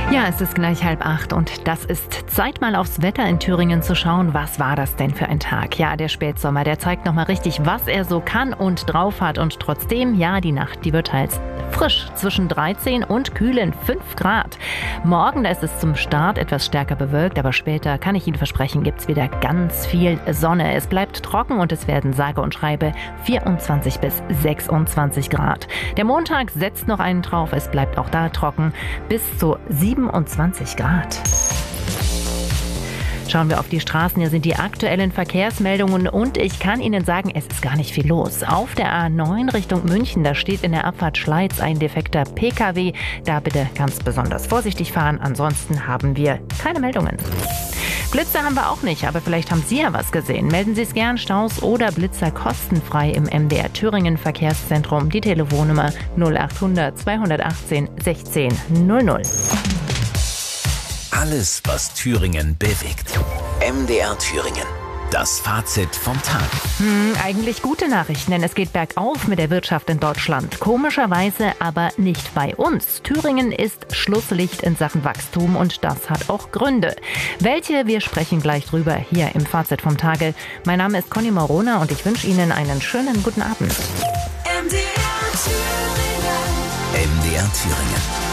Ja, es ist gleich 7:30 und das ist Zeit, mal aufs Wetter in Thüringen zu schauen. Was war das denn für ein Tag? Ja, der Spätsommer, der zeigt nochmal richtig, was er so kann und drauf hat. Und trotzdem, ja, die Nacht, die wird teils frisch, zwischen 13 und kühlen 5 Grad. Morgen, da ist es zum Start etwas stärker bewölkt, aber später, kann ich Ihnen versprechen, gibt es wieder ganz viel Sonne. Es bleibt trocken und es werden sage und schreibe 24 bis 26 Grad. Der Montag setzt noch einen drauf, es bleibt auch da trocken, bis zu 27 Grad. Schauen wir auf die Straßen, hier sind die aktuellen Verkehrsmeldungen und ich kann Ihnen sagen, es ist gar nicht viel los. Auf der A9 Richtung München, da steht in der Abfahrt Schleiz ein defekter Pkw. Da bitte ganz besonders vorsichtig fahren, ansonsten haben wir keine Meldungen. Blitzer haben wir auch nicht, aber vielleicht haben Sie ja was gesehen. Melden Sie es gern, Staus oder Blitzer kostenfrei im MDR Thüringen Verkehrszentrum. Die Telefonnummer 0800 218 16 00. Alles, was Thüringen bewegt. MDR Thüringen. Das Fazit vom Tag. Eigentlich gute Nachrichten, denn es geht bergauf mit der Wirtschaft in Deutschland. Komischerweise aber nicht bei uns. Thüringen ist Schlusslicht in Sachen Wachstum und das hat auch Gründe. Welche? Wir sprechen gleich drüber hier im Fazit vom Tage. Mein Name ist Conny Morona und ich wünsche Ihnen einen schönen guten Abend. MDR Thüringen. MDR Thüringen.